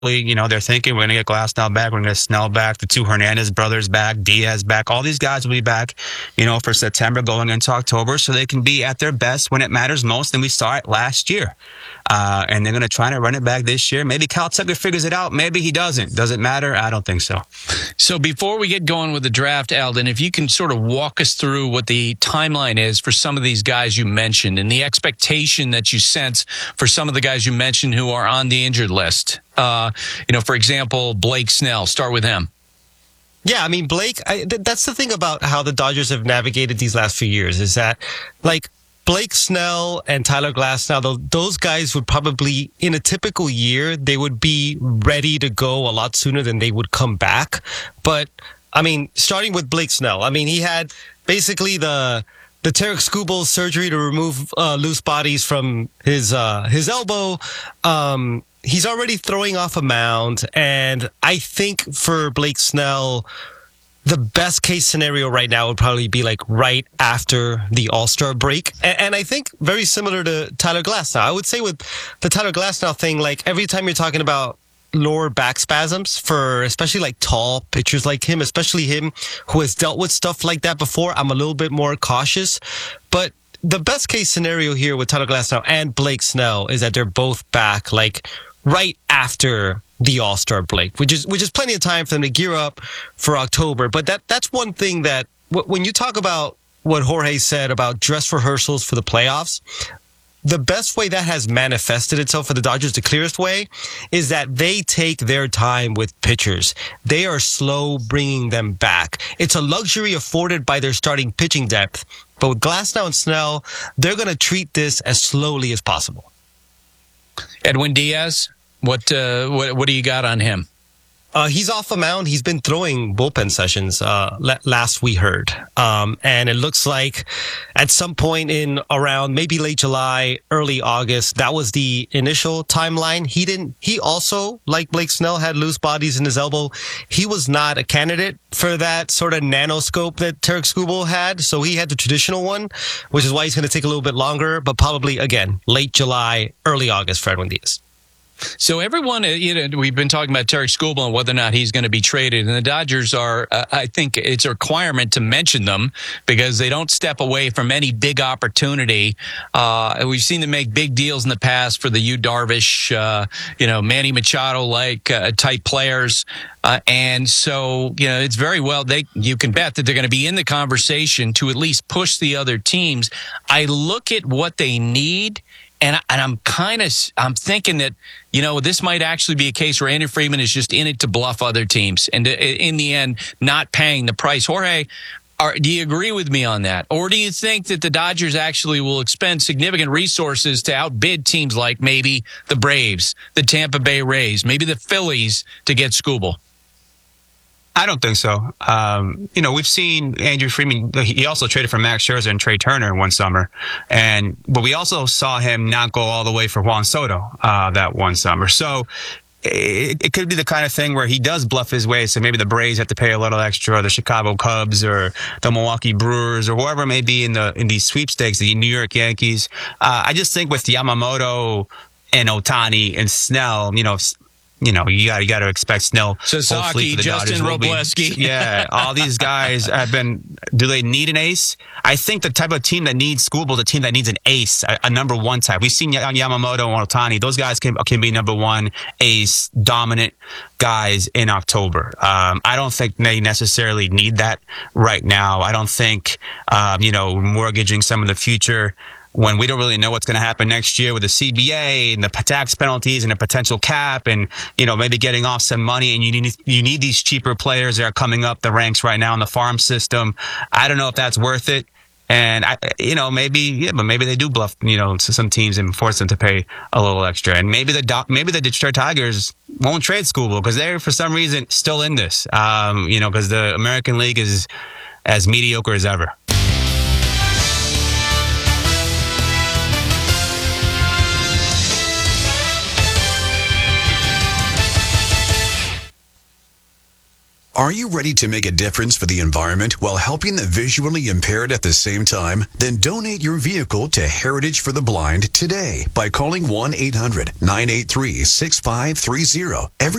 they're thinking we're going to get Glasnow back, we're going to get Snell back, the two Hernandez brothers back, Diaz back. All these guys will be back, for September going into October, so they can be at their best when it matters most. And we saw it last year. And they're going to try to run it back this year. Maybe Cal Tucker figures it out. Maybe he doesn't. Does it matter? I don't think so. So before we get going with the draft, Eldon, if you can sort of walk us through what the timeline is for some of these guys you mentioned and the expectation that you sense for some of the guys you mentioned who are on the injured list. For example, Blake Snell. Start with him. Yeah, I mean, Blake, that's the thing about how the Dodgers have navigated these last few years is that, Blake Snell and Tyler Glasnow, those guys would probably, in a typical year, they would be ready to go a lot sooner than they would come back. But, starting with Blake Snell, he had basically the Tarik Skubal surgery to remove loose bodies from his elbow. He's already throwing off a mound, and I think for Blake Snell, the best case scenario right now would probably be right after the All-Star break. And I think very similar to Tyler Glasnow. I would say with the Tyler Glasnow thing, every time you're talking about lower back spasms for especially tall pitchers like him, especially him who has dealt with stuff like that before, I'm a little bit more cautious. But the best case scenario here with Tyler Glasnow and Blake Snell is that they're both back right after the All-Star break, which is plenty of time for them to gear up for October. But that's one thing that when you talk about what Jorge said about dress rehearsals for the playoffs, the best way that has manifested itself for the Dodgers, the clearest way, is that they take their time with pitchers. They are slow bringing them back. It's a luxury afforded by their starting pitching depth. But with Glasnow and Snell, they're going to treat this as slowly as possible. Edwin Diaz, what do you got on him? He's off a mound. He's been throwing bullpen sessions, last we heard. And it looks like at some point in around maybe late July, early August, that was the initial timeline. He also, like Blake Snell, had loose bodies in his elbow. He was not a candidate for that sort of nanoscope that Tarik Skubal had. So he had the traditional one, which is why he's going to take a little bit longer, but probably, again, late July, early August for Edwin Diaz. So everyone, we've been talking about Tarik Skubal and whether or not he's going to be traded. And the Dodgers are, I think it's a requirement to mention them because they don't step away from any big opportunity. We've seen them make big deals in the past for the Yu Darvish, Manny Machado-like type players. And so, it's very well, you can bet that they're going to be in the conversation to at least push the other teams. I look at what they need. And I'm thinking that, this might actually be a case where Andrew Friedman is just in it to bluff other teams and in the end, not paying the price. Jorge, do you agree with me on that? Or do you think that the Dodgers actually will expend significant resources to outbid teams like maybe the Braves, the Tampa Bay Rays, maybe the Phillies to get Skubal? I don't think so. We've seen Andrew Friedman. He also traded for Max Scherzer and Trey Turner one summer, but we also saw him not go all the way for Juan Soto that one summer. So it could be the kind of thing where he does bluff his way. So maybe the Braves have to pay a little extra, or the Chicago Cubs, or the Milwaukee Brewers, or whoever it may be in these sweepstakes, the New York Yankees. I just think with Yamamoto and Ohtani and Snell, you got to expect Snell. Sasaki, Justin Robleski. Yeah, all these guys do they need an ace? I think the type of team that needs Skubal is a team that needs an ace, a number one type. We've seen Yamamoto and Ohtani. Those guys can be number one ace, dominant guys in October. I don't think they necessarily need that right now. I don't think, mortgaging some of the future when we don't really know what's going to happen next year with the CBA and the tax penalties and the potential cap and, maybe getting off some money, and you need these cheaper players that are coming up the ranks right now in the farm system. I don't know if that's worth it. And maybe they do bluff, some teams and force them to pay a little extra. And maybe the Detroit Tigers won't trade Skubal because they're for some reason still in this, because the American League is as mediocre as ever. Are you ready to make a difference for the environment while helping the visually impaired at the same time? Then donate your vehicle to Heritage for the Blind today by calling 1-800-983-6530.